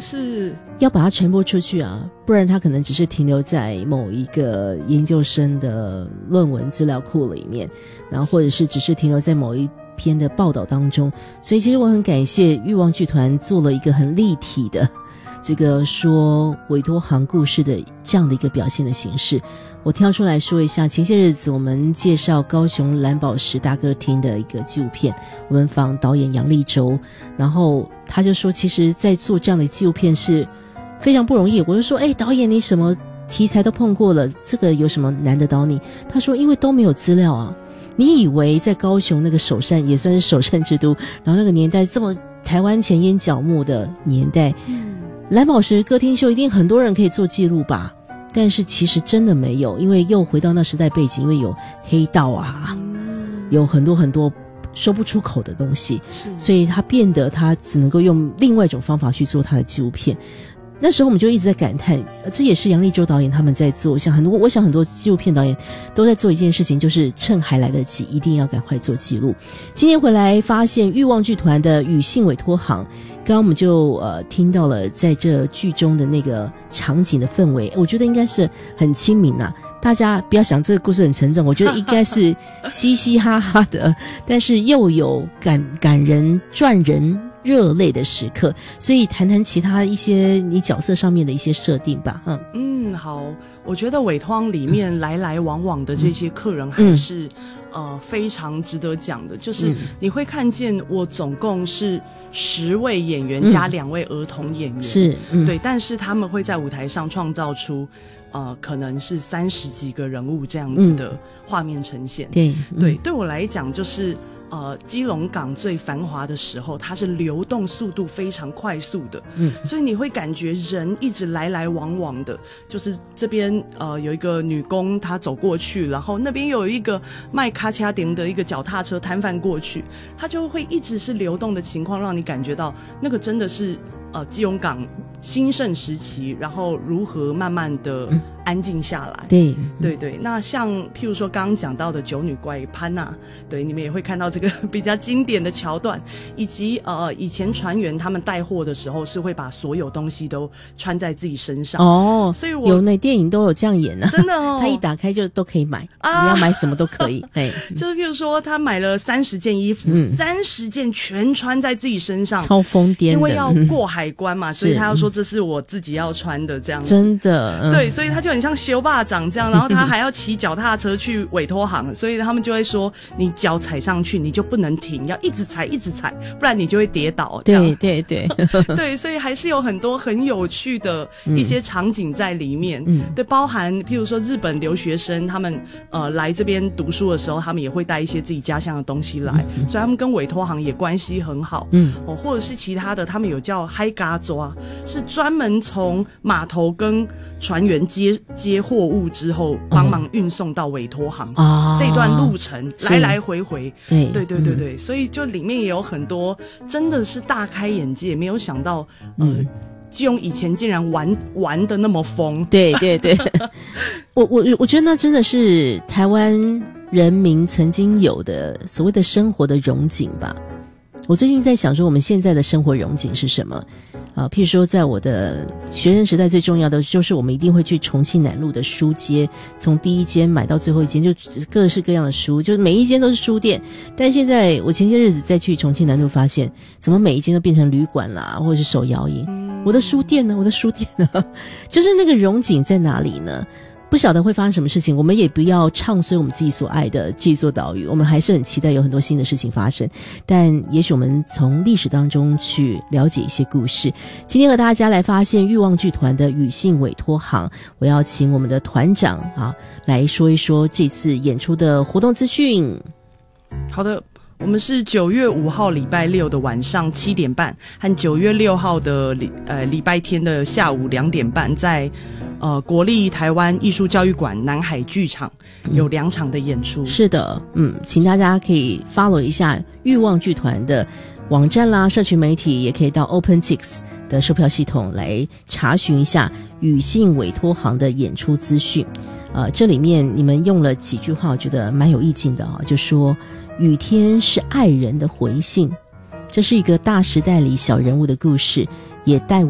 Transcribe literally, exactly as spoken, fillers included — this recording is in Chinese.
是要把它传播出去啊，不然它可能只是停留在某一个研究生的论文资料库里面，然后或者是只是停留在某一篇的报道当中。所以其实我很感谢欲望剧团做了一个很立体的这个说委托行故事的这样的一个表现的形式。我挑出来说一下，前些日子我们介绍高雄蓝宝石大歌厅的一个纪录片，我们访导演杨立洲，然后他就说其实在做这样的纪录片是非常不容易。我就说哎，导演你什么题材都碰过了，这个有什么难得倒你？他说因为都没有资料啊，你以为在高雄那个首善也算是首善之都，然后那个年代这么台湾前烟角木的年代，嗯，蓝宝石歌厅秀一定很多人可以做记录吧，但是其实真的没有，因为又回到那时代背景，因为有黑道啊，嗯，有很多很多说不出口的东西，所以他变得他只能够用另外一种方法去做他的纪录片。那时候我们就一直在感叹，这也是杨立洲导演他们在做，像很多我想很多纪录片导演都在做一件事情，就是趁还来得及一定要赶快做记录。今天回来发现欲望剧团的与信委托行，刚刚我们就呃听到了在这剧中的那个场景的氛围，我觉得应该是很亲民啊，大家不要想这个故事很沉重，我觉得应该是嘻嘻哈哈的但是又有感感人赚人热泪的时刻。所以谈谈其他一些你角色上面的一些设定吧。嗯嗯，好，我觉得委托行里面来来往往的这些客人还是、嗯、呃非常值得讲的，就是你会看见我总共是十位演员加两位儿童演员、嗯、是、嗯、对，但是他们会在舞台上创造出呃，可能是三十几个人物这样子的画面呈现。嗯、对、嗯、对，对我来讲就是呃，基隆港最繁华的时候，它是流动速度非常快速的，嗯，所以你会感觉人一直来来往往的，就是这边呃有一个女工她走过去，然后那边有一个卖卡卡丁的一个脚踏车摊贩过去，它就会一直是流动的情况，让你感觉到那个真的是呃基隆港兴盛时期，然后如何慢慢的安静下来。对对对，那像譬如说刚刚讲到的九女怪潘娜，对，你们也会看到这个比较经典的桥段，以及呃以前船员他们带货的时候是会把所有东西都穿在自己身上。哦，所以我有那电影都有这样演啊，真的哦，他一打开就都可以买，啊、你要买什么都可以。对，就是譬如说他买了三十件衣服，三十、嗯、件全穿在自己身上，超疯癫的，因为要过海关嘛，嗯、所以他要说这是我自己要穿的这样子。真的，嗯、对，所以他就很像修霸掌这样，然后他还要骑脚踏车去委托行，所以他们就会说你脚踩上去你就不能停，要一直踩一直踩，不然你就会跌倒。对对对对，所以还是有很多很有趣的一些场景在里面。嗯，对，包含譬如说日本留学生他们呃来这边读书的时候，他们也会带一些自己家乡的东西来，嗯、所以他们跟委托行也关系很好。嗯，哦，或者是其他的，他们有叫嗨嘎抓，是专门从码头跟船员接接货物之后，帮忙运送到委托行。哦，这段路程来来回回。对对对对对，嗯、所以就里面也有很多真的是大开眼界，没有想到呃。嗯基隆以前竟然玩玩的那么疯。对对对我我我觉得那真的是台湾人民曾经有的所谓的生活的荣景吧。我最近在想说我们现在的生活荣景是什么啊？譬如说在我的学生时代最重要的就是我们一定会去重庆南路的书街，从第一间买到最后一间，就各式各样的书，就是每一间都是书店。但现在我前些日子再去重庆南路发现，怎么每一间都变成旅馆啦，或者是手摇饮。我的书店呢？我的书店呢？就是那个荣景在哪里呢？不晓得会发生什么事情，我们也不要唱衰我们自己所爱的这座岛屿，我们还是很期待有很多新的事情发生，但也许我们从历史当中去了解一些故事。今天和大家来发现欲望剧团的与信委托行，我要请我们的团长啊来说一说这次演出的活动资讯。好的，我们是九月五号礼拜六的晚上七点半，和九月六号的礼呃礼拜天的下午两点半，在呃国立台湾艺术教育馆南海剧场有两场的演出。嗯、是的，嗯，请大家可以 follow 一下欲望剧团的网站啦，社群媒体也可以到 OpenTix 的售票系统来查询一下与信委托行的演出资讯。呃，这里面你们用了几句话，我觉得蛮有意境的啊，就说。雨天是爱人的回信，这是一个大时代里小人物的故事，也带我